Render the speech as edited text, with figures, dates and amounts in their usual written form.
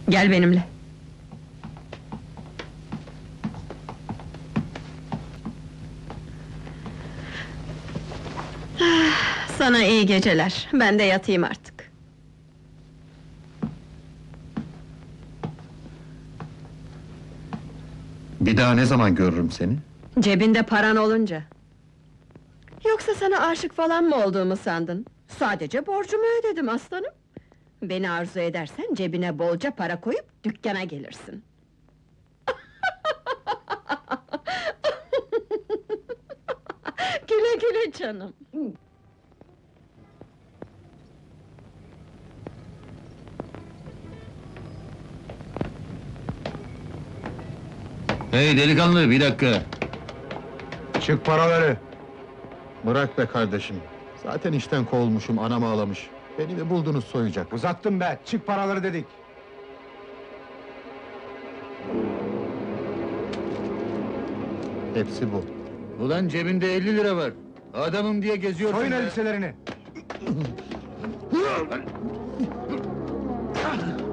Gel benimle. Sana iyi geceler. Ben de yatayım artık. Bir daha ne zaman görürüm seni? Cebinde paran olunca. Yoksa sana aşık falan mı olduğumu sandın? Sadece borcumu ödedim aslanım. Beni arzu edersen cebine bolca para koyup dükkana gelirsin. Güle güle canım. Hey delikanlı, bir dakika! Çık paraları! Bırak be kardeşim. Zaten işten kovulmuşum, anam ağlamış. Beni mi buldunuz soyacak? Uzattım be, çık paraları dedik! Hepsi bu. Ulan cebinde 50 lira var! Adamım diye geziyorsun Soyun be! elbiselerini!